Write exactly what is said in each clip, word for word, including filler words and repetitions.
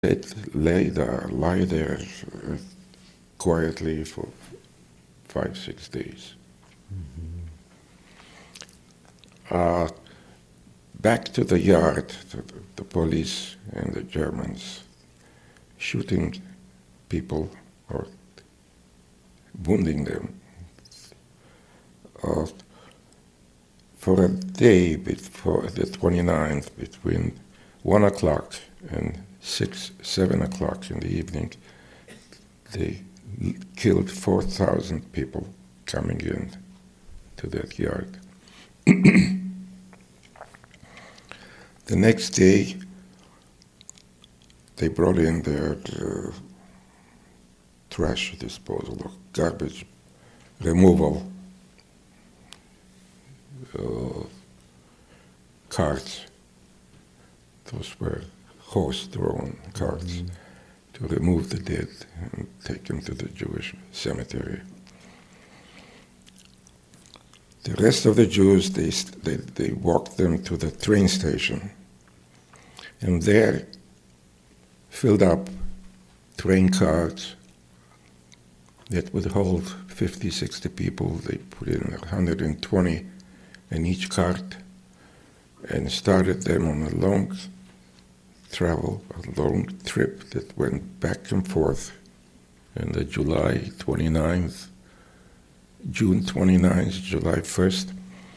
They'd lay there, lie there uh, quietly for five, six days. Mm-hmm. Uh, back to the yard, the, the police and the Germans shooting people or wounding them. Uh, for a day before the twenty-ninth, between one o'clock and six, seven o'clock in the evening, they l- killed four thousand people coming in to that yard. The next day, they brought in their uh, trash disposal, or garbage removal uh, carts. Those were horse-drawn carts Mm-hmm. to remove the dead and take them to the Jewish cemetery. The rest of the Jews, they, st- they, they walked them to the train station, and there filled up train cars that would hold fifty, sixty people. They put in one hundred twenty in each cart and started them on a long travel, a long trip that went back and forth. And the July twenty-ninth, June twenty-ninth, July first,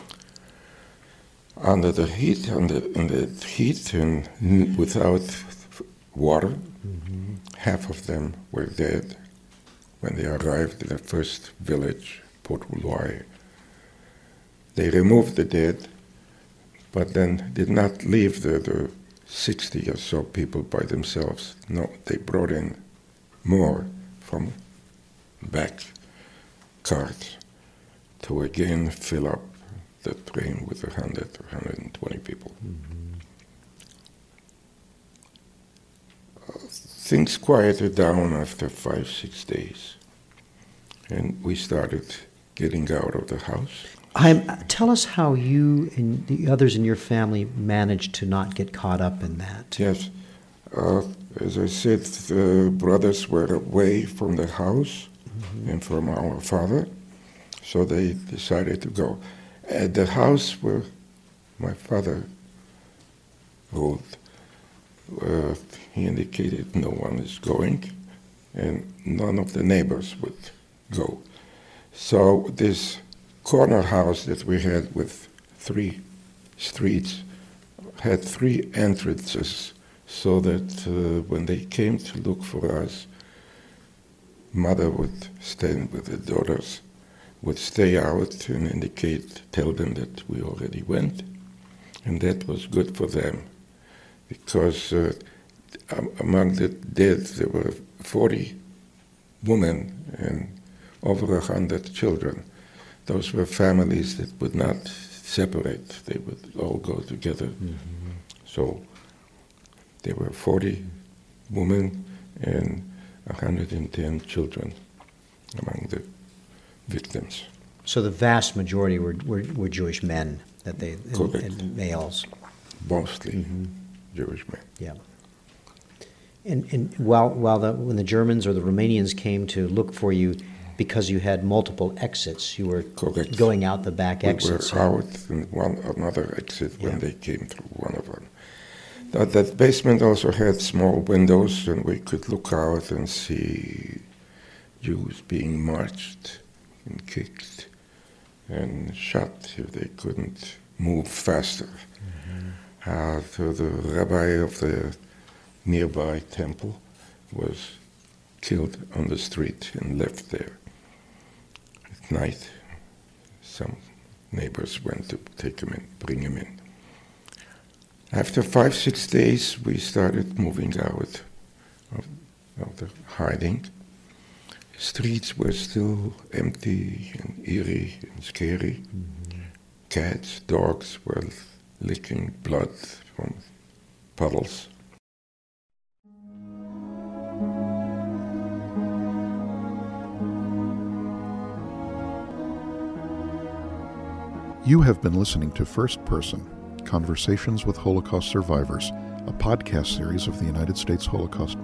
under the heat, under in the heat and n- without f- water, Mm-hmm. half of them were dead when they arrived in the first village, Port Louis. They removed the dead, but then did not leave the, the sixty or so people by themselves. No, they brought in more from back carts to again fill up the train with one hundred or one hundred twenty people. Mm-hmm. Things quieted down after five, six days, and we started getting out of the house. I'm, tell us how you and the others in your family managed to not get caught up in that. Yes, uh, as I said, the brothers were away from the house Mm-hmm. and from our father, so they decided to go. At the house where my father ruled, uh, he indicated no one is going, and none of the neighbors would go. So this corner house that we had with three streets had three entrances, so that uh, when they came to look for us, mother would stand with the daughters, would stay out and indicate, tell them that we already went, and that was good for them, because uh, am- among the dead there were forty women and over a hundred children. Those were families that would not separate; they would all go together. Mm-hmm. So there were forty women and one hundred ten children among the victims. So the vast majority were, were, were Jewish men, that they and, Correct. and males. Mostly Mm-hmm. Jewish men. Yeah. And, and while, while the, when the Germans or the Romanians came to look for you, because you had multiple exits, you were Correct. going out the back We exits. were out and one another exit Yeah. when they came through one of them. That, that basement also had small windows, and we could look out and see Jews being marched and kicked and shot if they couldn't move faster. Mm-hmm. Uh, so the rabbi of the nearby temple was killed on the street and left there. At night, some neighbors went to take him in, bring him in. After five, six days, we started moving out of, of the hiding. Streets were still empty and eerie and scary. Mm-hmm. Cats, dogs were licking blood from puddles. You have been listening to First Person, Conversations with Holocaust Survivors, a podcast series of the United States Holocaust